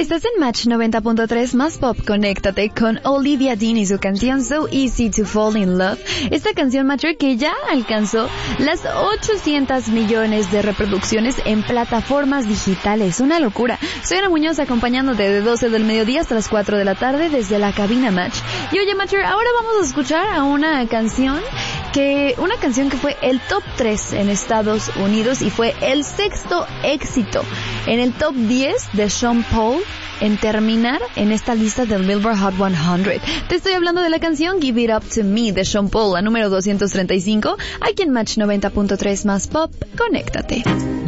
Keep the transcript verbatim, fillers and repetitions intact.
Estás en Match noventa punto tres más pop. Conéctate con Olivia Dean y su canción So Easy to Fall in Love. Esta canción, Matcher, que ya alcanzó las ochocientos millones de reproducciones en plataformas digitales. Una locura. Soy Ana Muñoz, acompañándote de doce del mediodía hasta las cuatro de la tarde desde la cabina Match. Y oye, Matcher, ahora vamos a escuchar a una canción que, una canción que fue el top tres en Estados Unidos y fue el sexto éxito en el top diez de Sean Paul en terminar en esta lista del Billboard Hot cien. Te estoy hablando de la canción Give It Up To Me de Sean Paul, la número doscientos treinta y cinco, aquí en Match noventa punto tres más pop. Conéctate.